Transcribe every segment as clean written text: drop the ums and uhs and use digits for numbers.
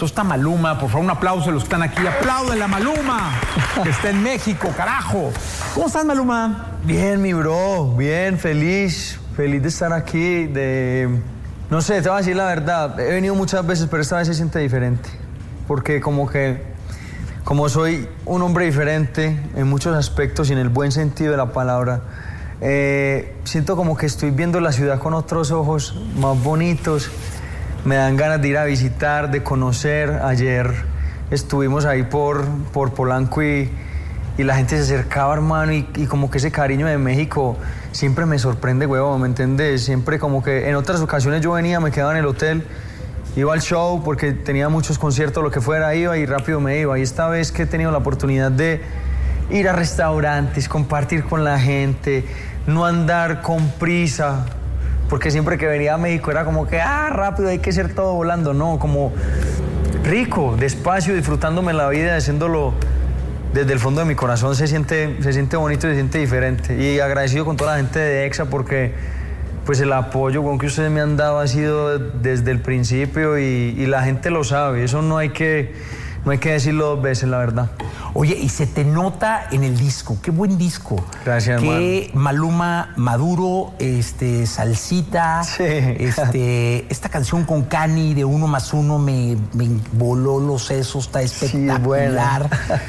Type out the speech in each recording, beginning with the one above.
gustó está Maluma. Por favor, un aplauso a los que están aquí. ¡Apláudele a Maluma! Que está en México, carajo. ¿Cómo estás, Maluma? Bien, mi bro. Bien, feliz de estar aquí. No sé, te voy a decir la verdad. He venido muchas veces, pero esta vez se siente diferente. Porque como soy un hombre diferente en muchos aspectos y en el buen sentido de la palabra, siento como que estoy viendo la ciudad con otros ojos más bonitos. Me dan ganas de ir a visitar, de conocer. Ayer estuvimos ahí por Polanco y la gente se acercaba, hermano, y como que ese cariño de México siempre me sorprende, huevón, ¿me entendés? Siempre como que en otras ocasiones yo venía, me quedaba en el hotel, iba al show porque tenía muchos conciertos, lo que fuera, iba y rápido me iba. Y esta vez que he tenido la oportunidad de ir a restaurantes, compartir con la gente, no andar con prisa, porque siempre que venía a México era como que, rápido, hay que hacer todo volando. No, como rico, despacio, disfrutándome la vida, haciéndolo desde el fondo de mi corazón. Se siente bonito, se siente diferente. Y agradecido con toda la gente de EXA porque pues el apoyo con que ustedes me han dado ha sido desde el principio y la gente lo sabe. Eso no hay que decirlo dos veces, la verdad. Oye, y se te nota en el disco. Qué buen disco. Gracias, Qué hermano. Maluma Maduro, salsita. Sí. Esta canción con Cani de 1 más 1 me voló los sesos, está espectacular.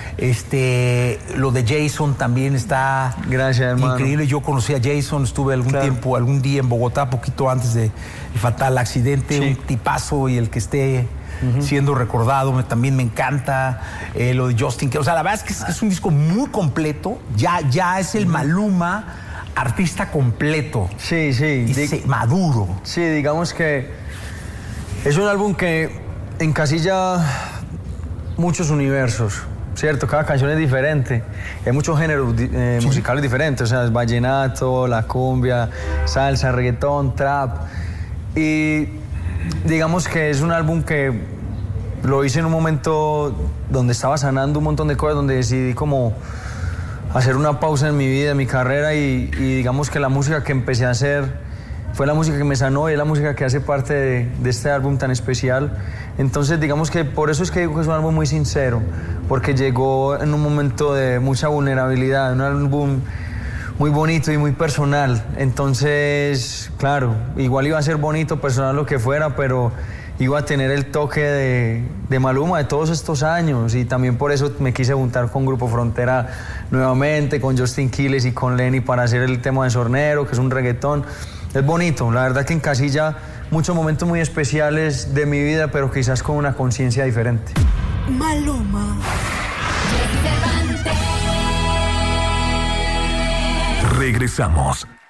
Sí, lo de Jason también está Gracias, hermano. increíble. Yo conocí a Jason, estuve algún día en Bogotá, poquito antes del fatal accidente. Sí. Un tipazo, y el que esté siendo recordado, también me encanta. Lo de Justin, o sea, la verdad es que es un disco muy completo. Ya es el Maluma artista completo. Sí, sí. Maduro. Sí, digamos que es un álbum que encasilla muchos universos, ¿cierto? Cada canción es diferente. Hay muchos géneros musicales diferentes, o sea, es vallenato, la cumbia, salsa, reggaetón, trap. Y digamos que es un álbum que lo hice en un momento donde estaba sanando un montón de cosas, donde decidí como hacer una pausa en mi vida, en mi carrera, y digamos que la música que empecé a hacer fue la música que me sanó y es la música que hace parte de este álbum tan especial. Entonces digamos que por eso es que digo que es un álbum muy sincero, porque llegó en un momento de mucha vulnerabilidad, un álbum muy bonito y muy personal. Entonces, claro, igual iba a ser bonito, personal, lo que fuera, pero iba a tener el toque de Maluma de todos estos años, y también por eso me quise juntar con Grupo Frontera nuevamente, con Justin Quiles y con Lenny para hacer el tema de Sornero, que es un reggaetón. Es bonito, la verdad que encasilla muchos momentos muy especiales de mi vida, pero quizás con una conciencia diferente. Maluma. Regresamos.